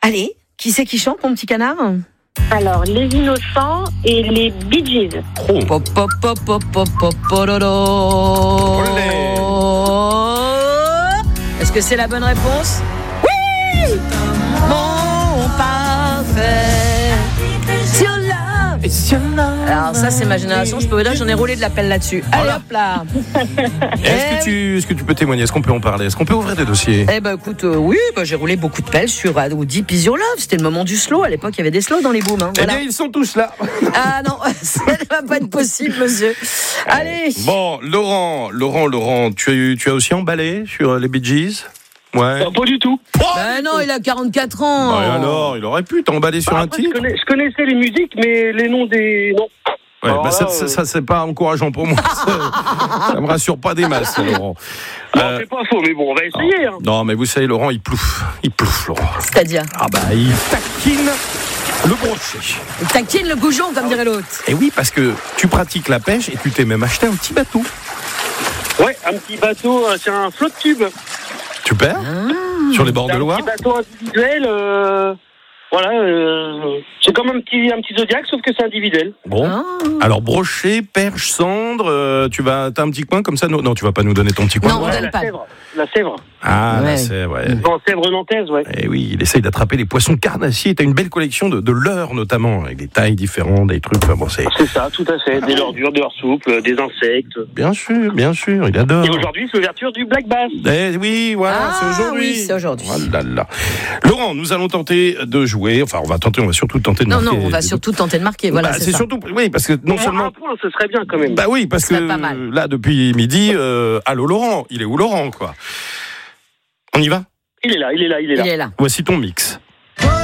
Allez, qui c'est qui chante, mon petit canard? Alors, Les Innocents et les Bee Gees. Pop, pop, pop, pop, pop, pop, pororo. Est-ce que c'est la bonne réponse? Oui! Mon parfait. Alors ça c'est ma génération, je peux vous dire j'en ai roulé de la pelle là-dessus. Allez hop là. Est-ce que tu peux témoigner? Est-ce qu'on peut en parler? Est-ce qu'on peut ouvrir des dossiers? Eh ben écoute, oui, j'ai roulé beaucoup de pelles sur Deep Is Your Love. C'était le moment du slow. À l'époque il y avait des slows dans les booms. Voilà. Eh bien ils sont tous là. Ah non, ça ne va pas être possible, monsieur. Allez. Bon, Laurent, tu as aussi emballé sur les Bee Gees? Ouais. Non, pas du tout. Ben non, il a 44 ans. Bah alors, il aurait pu t'emballer sur un titre. Je connaissais les musiques, mais les noms des... Non. Ouais, Alors bah là, ça c'est pas encourageant pour moi. Ça me rassure pas des masses, Laurent. Non, c'est pas faux, mais bon, on va essayer. Hein. Non, mais vous savez, Laurent, il plouffe, Laurent. C'est-à-dire? Ah bah, il taquine le brochet. Il taquine le goujon, comme dirait l'autre. Et oui, parce que tu pratiques la pêche et tu t'es même acheté un petit bateau. Ouais, un petit bateau, c'est un flotte tube. Super. Sur les bords de Un Loire. petit bateau individuel, voilà, c'est comme un petit Zodiac, sauf que c'est individuel. Bon. Alors brochet, perche, cendre, t'as un petit coin comme ça? Non, tu vas pas nous donner ton petit coin. Non, on donne pas. La Sèvre. Ah, Ouais. la Sèvre, ouais. En Sèvre nantaise, ouais. Eh oui, il essaye d'attraper les poissons carnassiers. T'as une belle collection de leurres notamment, avec des tailles différentes, des trucs. Enfin, bon, c'est ça, tout à fait. Des leurres dures, des leurres souples, des insectes. bien sûr, il adore. Et aujourd'hui, c'est l'ouverture du Black Bass. Eh oui, voilà, c'est aujourd'hui. Oui, c'est aujourd'hui. Oh là là. Laurent, nous allons tenter de jouer. Enfin, on va surtout tenter de marquer. Non, on va surtout tenter de marquer. Voilà, Bah, c'est ça. surtout, oui, parce que non Pour seulement. un point, ce serait bien quand même. Bah oui, parce Ce serait que pas mal. là, depuis midi, allô Laurent, il est où Laurent, quoi? On y va? Il est là. Il est là. Voici ton mix.